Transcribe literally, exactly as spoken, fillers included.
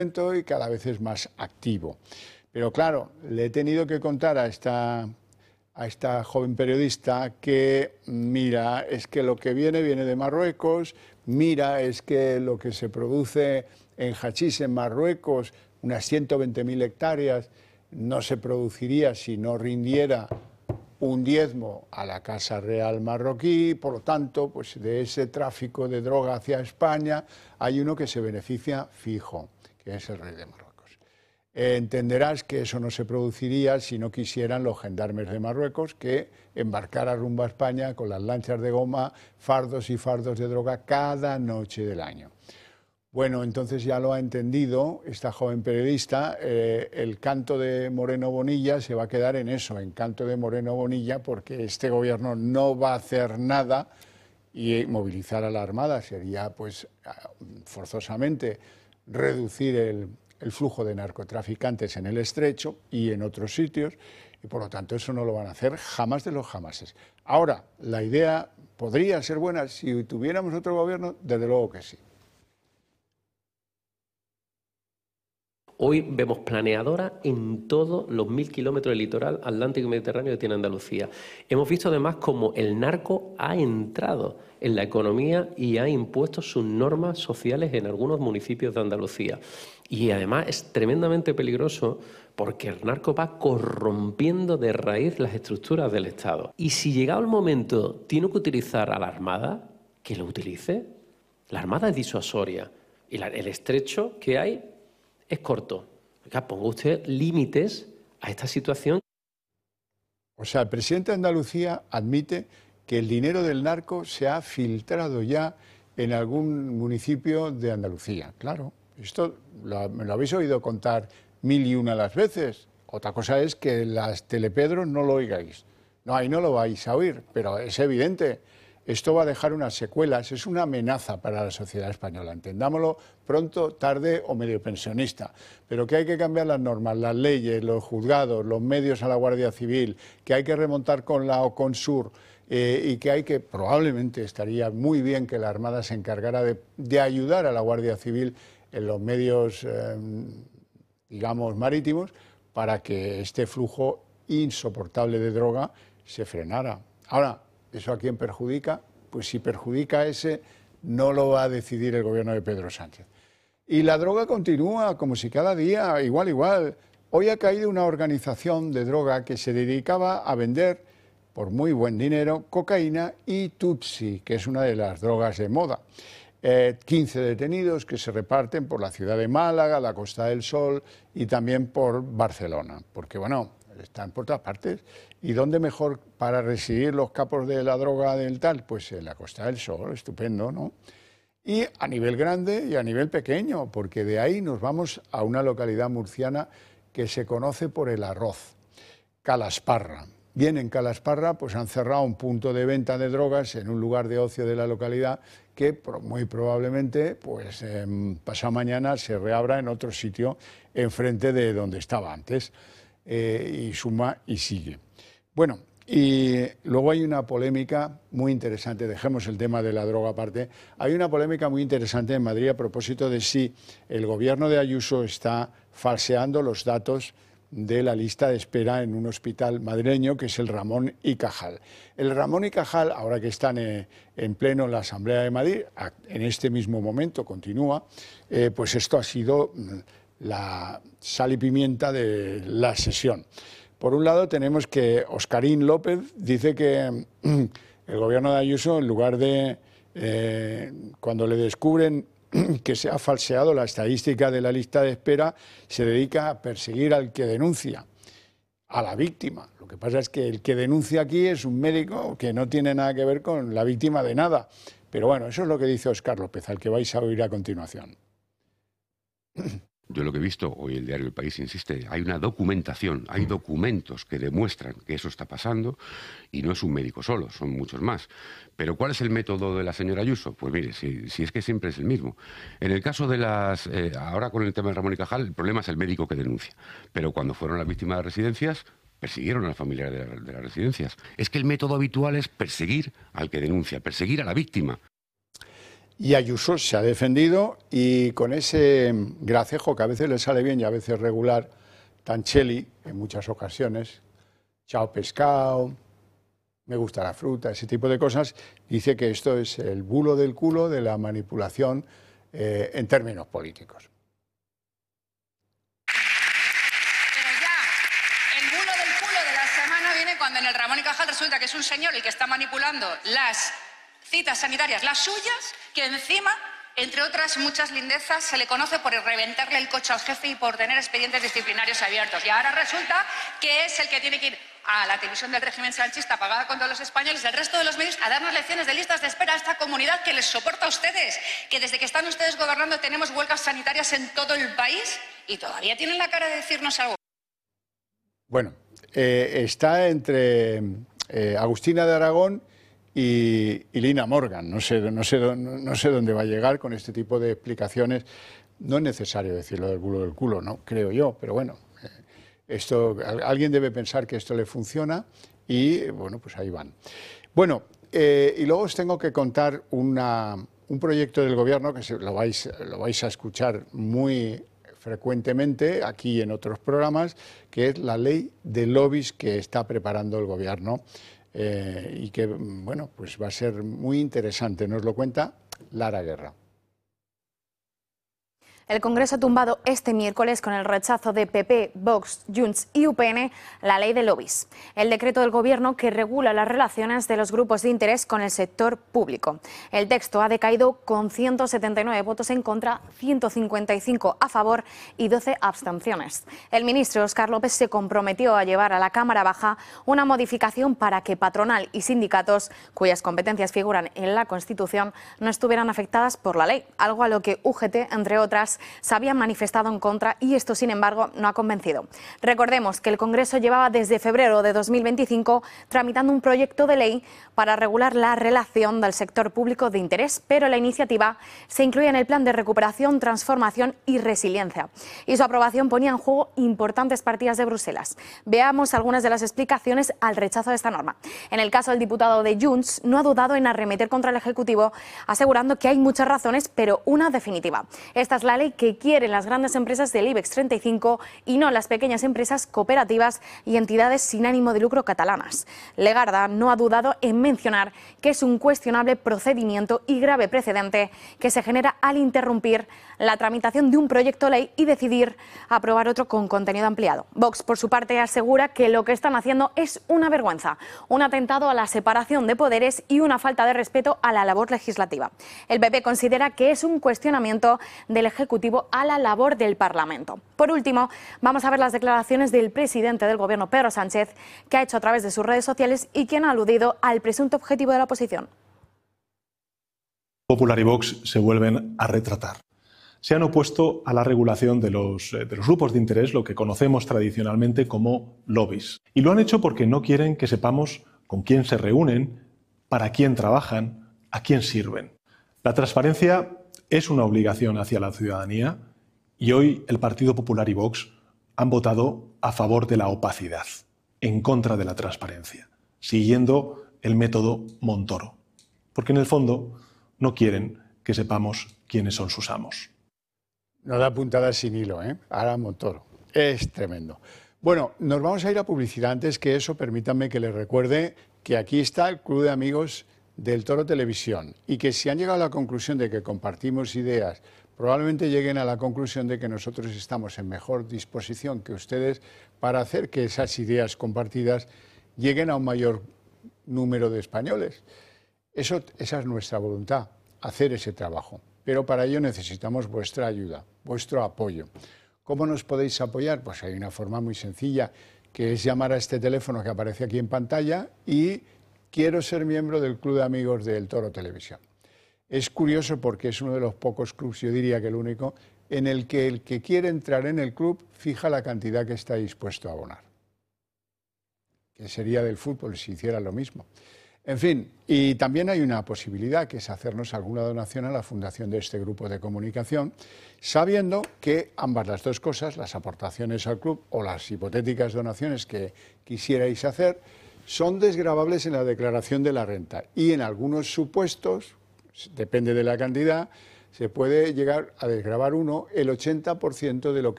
y cada vez es más activo. Pero claro, le he tenido que contar a esta, a esta joven periodista que, mira, es que lo que viene viene de Marruecos, mira, es que lo que se produce en hachís en Marruecos, unas ciento veinte mil hectáreas, no se produciría si no rindiera un diezmo a la Casa Real marroquí. Por lo tanto, pues de ese tráfico de droga hacia España hay uno que se beneficia fijo, que es el rey de Marruecos. Eh, entenderás que eso no se produciría si no quisieran los gendarmes de Marruecos que embarcara rumbo a España con las lanchas de goma, fardos y fardos de droga cada noche del año. Bueno, entonces ya lo ha entendido esta joven periodista, eh, el canto de Moreno Bonilla se va a quedar en eso, en canto de Moreno Bonilla, porque este gobierno no va a hacer nada y movilizar a la Armada sería, pues, forzosamente reducir el, el flujo de narcotraficantes en el Estrecho y en otros sitios, y por lo tanto eso no lo van a hacer jamás de los jamases. Ahora, la idea podría ser buena si tuviéramos otro gobierno, desde luego que sí. Hoy vemos planeadoras en todos los mil kilómetros del litoral atlántico y mediterráneo que tiene Andalucía. Hemos visto además cómo el narco ha entrado en la economía y ha impuesto sus normas sociales en algunos municipios de Andalucía. Y además es tremendamente peligroso porque el narco va corrompiendo de raíz las estructuras del Estado. Y si llegado el momento tiene que utilizar a la Armada, que lo utilice. La Armada es disuasoria y la, el estrecho que hay es corto. Oiga, ponga usted límites a esta situación. O sea, el presidente de Andalucía admite que el dinero del narco se ha filtrado ya en algún municipio de Andalucía. Claro, esto lo, me lo habéis oído contar mil y una las veces. Otra cosa es que las telepedros no lo oigáis. No, ahí no lo vais a oír, pero es evidente. Esto va a dejar unas secuelas, es una amenaza para la sociedad española, entendámoslo pronto, tarde o medio pensionista, pero que hay que cambiar las normas, las leyes, los juzgados, los medios a la Guardia Civil, que hay que remontar con la OCONSUR eh, y que hay que, probablemente estaría muy bien que la Armada se encargara de, de ayudar a la Guardia Civil en los medios, eh, digamos, marítimos, para que este flujo insoportable de droga se frenara. Ahora, ¿eso a quién perjudica? Pues si perjudica a ese, no lo va a decidir el gobierno de Pedro Sánchez. Y la droga continúa como si cada día, igual, igual. Hoy ha caído una organización de droga que se dedicaba a vender, por muy buen dinero, cocaína y Tutsi, que es una de las drogas de moda. Eh, quince detenidos que se reparten por la ciudad de Málaga, la Costa del Sol y también por Barcelona. Porque, bueno, están por todas partes. ¿Y dónde mejor para residir los capos de la droga del tal? Pues en la Costa del Sol, estupendo, ¿no? Y a nivel grande y a nivel pequeño, porque de ahí nos vamos a una localidad murciana que se conoce por el arroz, Calasparra. Bien, en Calasparra pues han cerrado un punto de venta de drogas en un lugar de ocio de la localidad que muy probablemente pues eh, pasado mañana se reabra en otro sitio enfrente de donde estaba antes. Eh, y suma y sigue. Bueno, y luego hay una polémica muy interesante, dejemos el tema de la droga aparte, hay una polémica muy interesante en Madrid a propósito de si el gobierno de Ayuso está falseando los datos de la lista de espera en un hospital madrileño que es el Ramón y Cajal. El Ramón y Cajal, ahora que están eh, en pleno en la Asamblea de Madrid, en este mismo momento continúa, eh, pues esto ha sido la sal y pimienta de la sesión. Por un lado tenemos que Oscarín López dice que el gobierno de Ayuso, en lugar de, eh, cuando le descubren que se ha falseado la estadística de la lista de espera, se dedica a perseguir al que denuncia, a la víctima. Lo que pasa es que el que denuncia aquí es un médico que no tiene nada que ver con la víctima de nada. Pero bueno, eso es lo que dice Óscar López, al que vais a oír a continuación. Yo lo que he visto, hoy el diario El País insiste, hay una documentación, hay documentos que demuestran que eso está pasando y no es un médico solo, son muchos más. Pero ¿cuál es el método de la señora Ayuso? Pues mire, si, si es que siempre es el mismo. En el caso de las, eh, ahora con el tema de Ramón y Cajal, el problema es el médico que denuncia. Pero cuando fueron las víctimas de residencias, persiguieron a las familiares de, la, de las residencias. Es que el método habitual es perseguir al que denuncia, perseguir a la víctima. Y Ayuso se ha defendido y con ese gracejo que a veces le sale bien y a veces regular, tan cheli en muchas ocasiones, chao pescado, me gusta la fruta, ese tipo de cosas, dice que esto es el bulo del culo de la manipulación eh, en términos políticos. Pero ya, el bulo del culo de la semana viene cuando en el Ramón y Cajal resulta que es un señor el que está manipulando las citas sanitarias, las suyas, que encima, entre otras muchas lindezas, se le conoce por reventarle el coche al jefe y por tener expedientes disciplinarios abiertos. Y ahora resulta que es el que tiene que ir a la televisión del régimen sanchista pagada con todos los españoles, del resto de los medios, a darnos lecciones de listas de espera a esta comunidad que les soporta a ustedes, que desde que están ustedes gobernando tenemos huelgas sanitarias en todo el país y todavía tienen la cara de decirnos algo. Bueno, eh, está entre eh, Agustina de Aragón y, y Lina Morgan. No sé, no, sé, no, no sé dónde va a llegar con este tipo de explicaciones. No es necesario decirlo del bulo del culo, ¿no? Creo yo, pero bueno. Esto, alguien debe pensar que esto le funciona y, bueno, pues ahí van. Bueno, eh, y luego os tengo que contar una, un proyecto del Gobierno que se, lo, vais, lo vais a escuchar muy frecuentemente aquí y en otros programas, que es la ley de lobbies que está preparando el Gobierno eh, y que, bueno, pues va a ser muy interesante. Nos lo cuenta Lara Guerra. El Congreso ha tumbado este miércoles con el rechazo de P P, Vox, Junts y U P N la ley de lobbies, el decreto del Gobierno que regula las relaciones de los grupos de interés con el sector público. El texto ha decaído con ciento setenta y nueve votos en contra, ciento cincuenta y cinco a favor y doce abstenciones. El ministro Óscar López se comprometió a llevar a la Cámara Baja una modificación para que patronal y sindicatos, cuyas competencias figuran en la Constitución, no estuvieran afectadas por la ley, algo a lo que U G T, entre otras, se habían manifestado en contra y esto, sin embargo, no ha convencido. Recordemos que el Congreso llevaba desde febrero de dos mil veinticinco tramitando un proyecto de ley para regular la relación del sector público de interés, pero la iniciativa se incluye en el Plan de Recuperación, Transformación y Resiliencia. Y su aprobación ponía en juego importantes partidas de Bruselas. Veamos algunas de las explicaciones al rechazo de esta norma. En el caso del diputado de Junts, no ha dudado en arremeter contra el Ejecutivo, asegurando que hay muchas razones, pero una definitiva. Esta es la ley que quieren las grandes empresas del IBEX treinta y cinco y no las pequeñas empresas, cooperativas y entidades sin ánimo de lucro catalanas. Legarda no ha dudado en mencionar que es un cuestionable procedimiento y grave precedente que se genera al interrumpir la tramitación de un proyecto de ley y decidir aprobar otro con contenido ampliado. Vox, por su parte, asegura que lo que están haciendo es una vergüenza, un atentado a la separación de poderes y una falta de respeto a la labor legislativa. El P P considera que es un cuestionamiento del Ejecutivo a la labor del Parlamento. Por último, vamos a ver las declaraciones del presidente del Gobierno, Pedro Sánchez, que ha hecho a través de sus redes sociales y quien ha aludido al presunto objetivo de la oposición. Popular y Vox se vuelven a retratar. Se han opuesto a la regulación de los, de los grupos de interés, lo que conocemos tradicionalmente como lobbies. Y lo han hecho porque no quieren que sepamos con quién se reúnen, para quién trabajan, a quién sirven. La transparencia es una obligación hacia la ciudadanía y hoy el Partido Popular y Vox han votado a favor de la opacidad, en contra de la transparencia, siguiendo el método Montoro, porque en el fondo no quieren que sepamos quiénes son sus amos. No da puntadas sin hilo, ¿eh? Ahora Montoro. Es tremendo. Bueno, nos vamos a ir a publicidad. Antes que eso, permítanme que les recuerde que aquí está el Club de Amigos del Toro Televisión y que si han llegado a la conclusión de que compartimos ideas, probablemente lleguen a la conclusión de que nosotros estamos en mejor disposición que ustedes para hacer que esas ideas compartidas lleguen a un mayor número de españoles. Eso, esa es nuestra voluntad, hacer ese trabajo. Pero para ello necesitamos vuestra ayuda, vuestro apoyo. ¿Cómo nos podéis apoyar? Pues hay una forma muy sencilla, que es llamar a este teléfono que aparece aquí en pantalla y quiero ser miembro del Club de Amigos del Toro Televisión. Es curioso porque es uno de los pocos clubs, yo diría que el único, en el que el que quiere entrar en el club fija la cantidad que está dispuesto a abonar. Que sería del fútbol si hiciera lo mismo. En fin, y también hay una posibilidad, que es hacernos alguna donación a la fundación de este grupo de comunicación, sabiendo que ambas las dos cosas, las aportaciones al club o las hipotéticas donaciones que quisierais hacer, son desgravables en la declaración de la renta y en algunos supuestos, depende de la cantidad, se puede llegar a desgravar uno el ochenta por ciento de lo que